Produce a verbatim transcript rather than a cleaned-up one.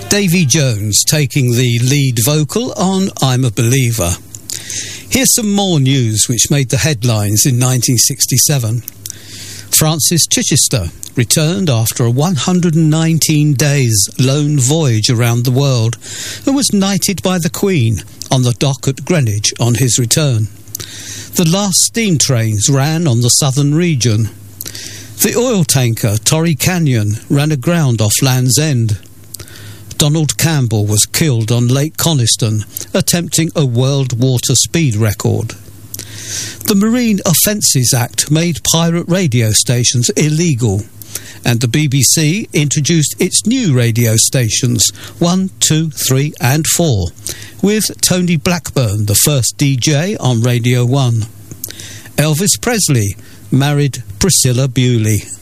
Davy Jones taking the lead vocal on I'm a Believer. Here's some more news which made the headlines in nineteen sixty-seven. Francis Chichester returned after a one hundred nineteen days lone voyage around the world and was knighted by the Queen on the dock at Greenwich on his return. The last steam trains ran on the southern region. The oil tanker Torrey Canyon ran aground off Land's End. Donald Campbell was killed on Lake Coniston, attempting a world water speed record. The Marine Offences Act made pirate radio stations illegal, and the B B C introduced its new radio stations, one, two, three and four, with Tony Blackburn, the first D J on Radio one. Elvis Presley married Priscilla Bewley.